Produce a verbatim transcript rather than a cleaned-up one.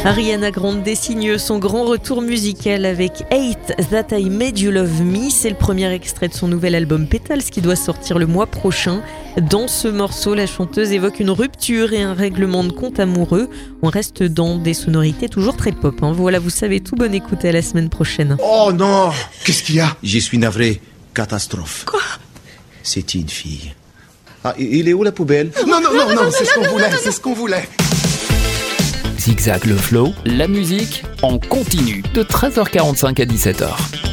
Ariana Grande signe son grand retour musical avec Hate That I Made You Love Me. C'est le premier extrait de son nouvel album Petals qui doit sortir le mois prochain. Dans ce morceau, la chanteuse évoque une rupture et un règlement de compte amoureux. On reste dans des sonorités toujours très pop. Hein. Voilà, vous savez tout. Bonne écoute à la semaine prochaine. Oh non! Qu'est-ce qu'il y a? J'y suis navré. Catastrophe. Quoi? C'est une fille. Ah, il est où la poubelle? Non, non, non, non, c'est ce qu'on voulait, c'est ce qu'on voulait. Zigzag le flow, la musique en continu de treize heures quarante-cinq à dix-sept heures.